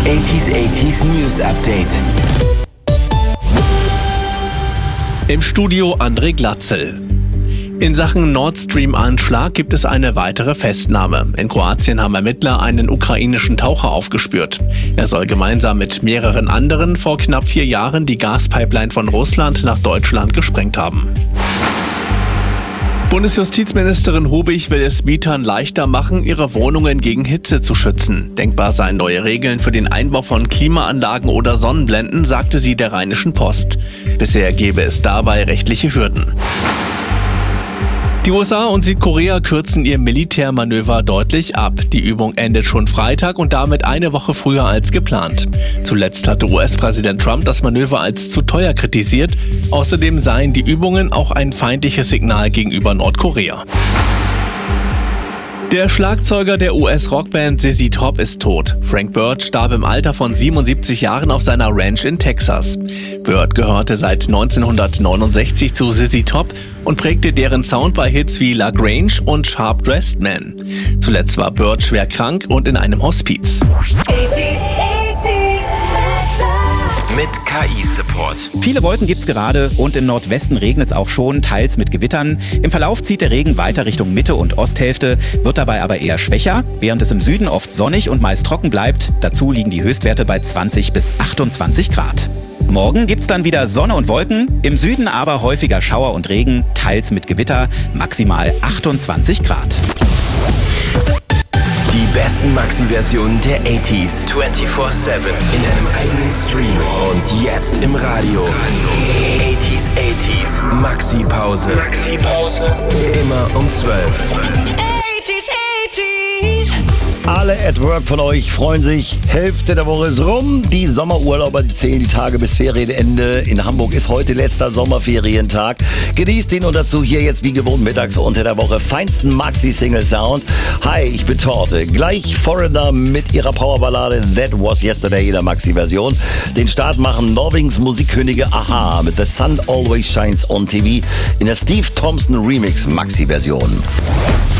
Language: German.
80s News Update. Im Studio André Glatzel. In Sachen Nord Stream-Anschlag gibt es eine weitere Festnahme. In Kroatien haben Ermittler einen ukrainischen Taucher aufgespürt. Er soll gemeinsam mit mehreren anderen vor knapp 4 Jahren die Gaspipeline von Russland nach Deutschland gesprengt haben. Bundesjustizministerin Hubig will es Mietern leichter machen, ihre Wohnungen gegen Hitze zu schützen. Denkbar seien neue Regeln für den Einbau von Klimaanlagen oder Sonnenblenden, sagte sie der Rheinischen Post. Bisher gäbe es dabei rechtliche Hürden. Die USA und Südkorea kürzen ihr Militärmanöver deutlich ab. Die Übung endet schon Freitag und damit eine Woche früher als geplant. Zuletzt hatte US-Präsident Trump das Manöver als zu teuer kritisiert. Außerdem seien die Übungen auch ein feindliches Signal gegenüber Nordkorea. Der Schlagzeuger der US-Rockband ZZ Top ist tot. Frank Bird starb im Alter von 77 Jahren auf seiner Ranch in Texas. Bird gehörte seit 1969 zu ZZ Top und prägte deren Sound bei Hits wie La Grange und Sharp Dressed Man. Zuletzt war Bird schwer krank und in einem Hospiz. Mit KI-Support. Viele Wolken gibt's gerade und im Nordwesten regnet's auch schon, teils mit Gewittern. Im Verlauf zieht der Regen weiter Richtung Mitte- und Osthälfte, wird dabei aber eher schwächer, während es im Süden oft sonnig und meist trocken bleibt. Dazu liegen die Höchstwerte bei 20 bis 28 Grad. Morgen gibt's dann wieder Sonne und Wolken, im Süden aber häufiger Schauer und Regen, teils mit Gewitter, maximal 28 Grad. Die besten Maxi-Versionen der 80s 24/7 in einem eigenen Stream und jetzt im Radio. 80s Maxi-Pause. Immer um 12. Alle at Work von euch freuen sich. Hälfte der Woche ist rum. Die Sommerurlauber, die zählen die Tage bis Ferienende. In Hamburg ist heute letzter Sommerferientag. Genießt ihn und dazu hier jetzt wie gewohnt mittags unter der Woche feinsten Maxi-Single-Sound. Hi, ich bin Torte. Gleich Foreigner mit ihrer Powerballade That Was Yesterday in der Maxi-Version. Den Start machen Norwegens Musikkönige Aha mit The Sun Always Shines on TV in der Steve Thompson Remix Maxi-Version.